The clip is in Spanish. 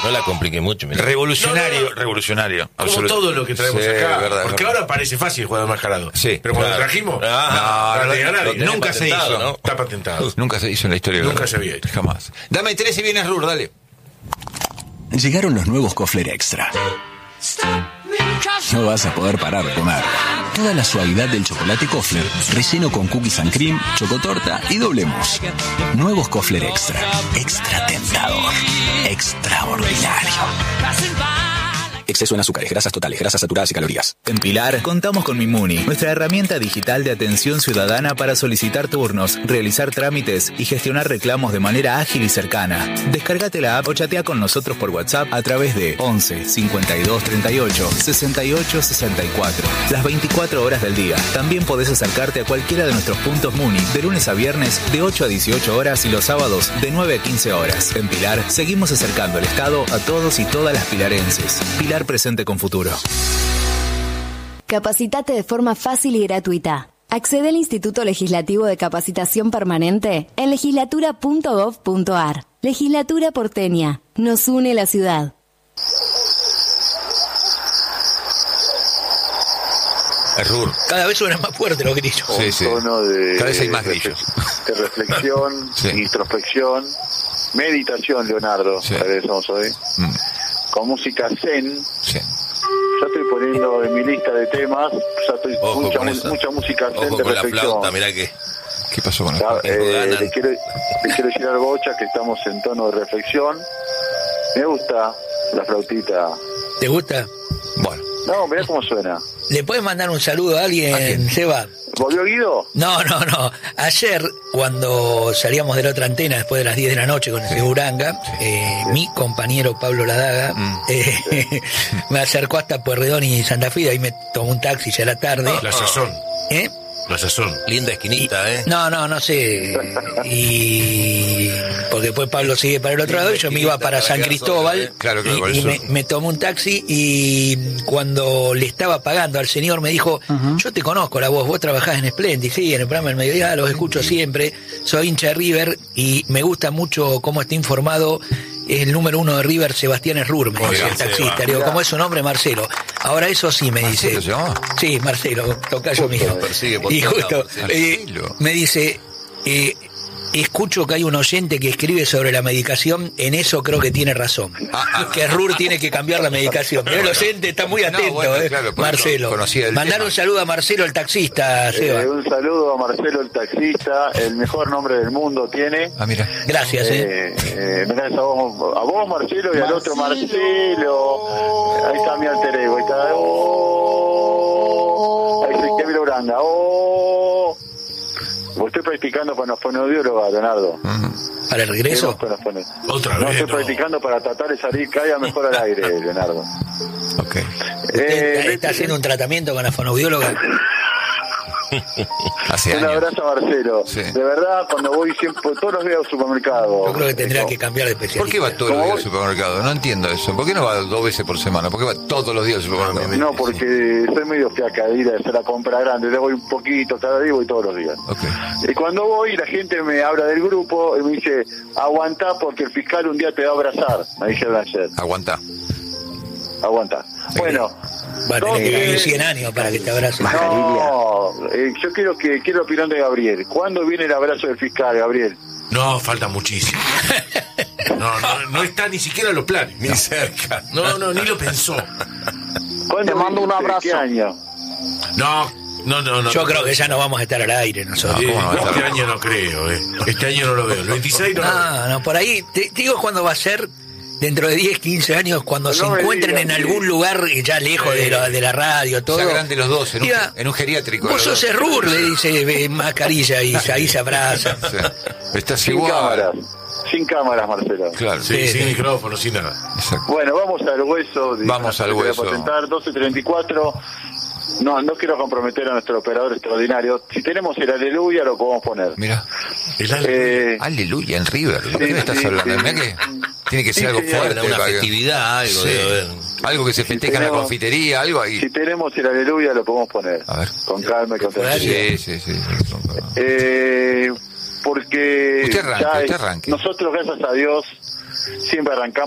No la compliqué mucho. Mirá. Revolucionario. Como todo lo que traemos acá. Verdad, porque ahora parece fácil el jugador mascarado. Sí. Pero cuando lo trajimos, nunca se hizo. ¿no? Está patentado. Nunca se hizo en la historia. Nunca se había hecho. Jamás. Dame 3 y vienes Rur, dale. Llegaron los nuevos Kofler Extra. No vas a poder parar de comer. Toda la suavidad del chocolate Kofler, relleno con cookies and cream, chocotorta y doble mousse. Nuevos Kofler Extra. Extra tentador. Extraordinario. Exceso en azúcares, grasas totales, grasas saturadas y calorías. En Pilar contamos con Mimuni, nuestra herramienta digital de atención ciudadana para solicitar turnos, realizar trámites y gestionar reclamos de manera ágil y cercana. Descárgate la app o chatea con nosotros por WhatsApp a través de 11 52 38 68 64. Las 24 horas del día. También podés acercarte a cualquiera de nuestros puntos Muni de lunes a viernes de 8 a 18 horas y los sábados de 9 a 15 horas. En Pilar seguimos acercando el Estado a todos y todas las pilarenses. Pilar presente con futuro. Capacitate de forma fácil y gratuita. Accede al Instituto Legislativo de Capacitación Permanente en legislatura.gov.ar. Legislatura porteña. Nos une la ciudad. Rur. Cada vez suena más fuerte los grillos. Sí. Tono de, Cada vez hay más grillos. De reflexión, Sí. introspección, meditación, Leonardo. Sí. Regresamos hoy. Con música zen. Sí. Ya estoy poniendo en mi lista de temas, ya estoy Ojo mucha con eso. música zen Ojo de con la reflexión. flauta, mirá que... ¿Qué pasó con Ya, el le quiero decir al Bocha que estamos en tono de reflexión. Me gusta la flautita. ¿Te gusta? Bueno. No, mirá cómo suena. ¿Le puedes mandar un saludo a alguien, Seba? ¿Volvió Guido? No. Ayer, cuando salíamos de la otra antena, después de las 10 de la noche con el Seguranga, mi compañero Pablo Ladaga me acercó hasta Pueyrredón y Santa Fe, y ahí me tomó un taxi ya a la tarde. La sazón. ¿Eh? La sazón. Linda esquinita, No sé. Y porque después Pablo sigue para el otro lado y yo me iba para San Cristóbal. Claro, por y eso. me tomó un taxi y cuando le estaba pagando al señor me dijo, yo te conozco la voz, vos trabajás en Splendid, sí, en el programa del mediodía, los escucho siempre, soy hincha de River y me gusta mucho cómo está informado el número 1 de River, Sebastián Errur, me dice el taxista. Le digo, ¿cómo es su nombre? Marcelo. Ahora eso sí me dice. ¿Marcelo se llama? Sí, Marcelo, tocayo mío. persigue por Y todos justo lados, me dice, escucho que hay un oyente que escribe sobre la medicación, en eso creo que tiene razón. Que Errur tiene que cambiar la medicación. Pero el oyente está muy atento, claro, Marcelo. Mandar un saludo a Marcelo, el taxista, Seba. Un saludo a Marcelo, el taxista, el mejor nombre del mundo tiene. Mira. Gracias, Mirá, a vos, Marcelo, y al otro Marcelo. Ahí está mi alter ego, ahí está. Ahí está Kevin Uranga. Estoy practicando para una fonoaudióloga, Leonardo. ¿Para el regreso? Otra No, vez. estoy practicando para tratar de salir cada día mejor al aire, Leonardo. Ok. ¿Está haciendo un tratamiento con la fonoaudióloga? Hace Un años. abrazo a Marcelo. Sí. De verdad, cuando voy siempre, todos los días al supermercado. Yo creo que tendría que cambiar de especialista. ¿Por qué va todos los días al supermercado? No entiendo eso. ¿Por qué no va 2 veces por semana? ¿Por qué va todos los días al supermercado? No, porque soy medio fiaca de ir a hacer la compra grande. Le voy un poquito cada día y voy todos los días. Okay. Y cuando voy, la gente me habla del grupo y me dice, aguantá porque el fiscal un día te va a abrazar. Me dijeron ayer. Aguantá. Aguantá. Bueno. Va a tener que vivir 100 años para que te abrace. No, yo quiero la opinión de Gabriel. ¿Cuándo viene el abrazo del fiscal, Gabriel? No, falta muchísimo. No está ni siquiera en los planes. Ni cerca. No, ni lo pensó. Te mando un abrazo. ¿Qué año? No. Yo creo que ya no vamos a estar al aire nosotros. Este año no creo, Este año no lo veo. El 26 no lo veo. No, por ahí. Te digo cuándo va a ser. Dentro de 10, 15 años, cuando se encuentren en algún lugar ya lejos de la radio, todo. Ya grandes los dos, en un geriátrico. Vos sos Errur, le dice Mascarilla, y ahí se abraza. Sí. Estás sin igual. Sin cámaras, Marcelo. Claro. Sí, sin micrófono, sin nada. Exacto. Bueno, vamos al hueso. Vamos al hueso. 12:34. No quiero comprometer a nuestro operador extraordinario. Si tenemos el aleluya, lo podemos poner. Mira. Aleluya en River. ¿De qué me estás hablando? Mirá que tiene que ser algo fuerte. Una festividad, algo sí. debe haber. Algo que se festeja en la confitería, algo ahí. Si tenemos el aleluya, lo podemos poner. A ver. Con calma y con tranquilidad. Sí. Porque usted arranque. nosotros, gracias a Dios, siempre arrancamos